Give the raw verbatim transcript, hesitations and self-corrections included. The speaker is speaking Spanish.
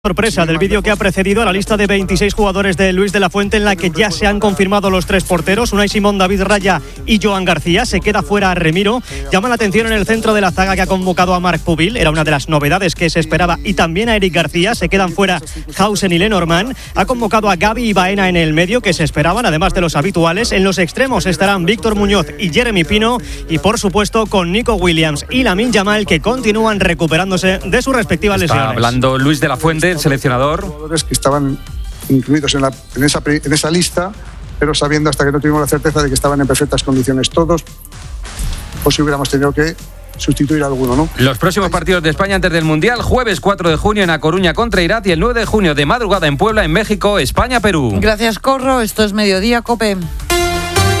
Sorpresa del vídeo que ha precedido a la lista de veintiséis jugadores de Luis de la Fuente, en la que ya se han confirmado los tres porteros, Unai Simón, David Raya y Joan García. Se queda fuera Remiro. Llama la atención en el centro de la zaga que ha convocado a Marc Pubil, era una de las novedades que se esperaba, y también a Eric García. Se quedan fuera Hausen y Lenormand. Ha convocado a Gavi y Baena en el medio, que se esperaban, además de los habituales. En los extremos estarán Víctor Muñoz y Jeremy Pino, y por supuesto con Nico Williams y Lamine Yamal, que continúan recuperándose de sus respectivas Está lesiones. hablando Luis de la Fuente, el seleccionador. Jugadores que estaban incluidos en, la, en, esa, en esa lista, pero sabiendo, hasta que no tuvimos la certeza de que estaban en perfectas condiciones todos, o si hubiéramos tenido que sustituir a alguno, ¿no? Los próximos partidos de España antes del Mundial: jueves cuatro de junio en A Coruña contra Irak y el nueve de junio de madrugada en Puebla, en México, España-Perú. Gracias, Corro. Esto es Mediodía, COPE.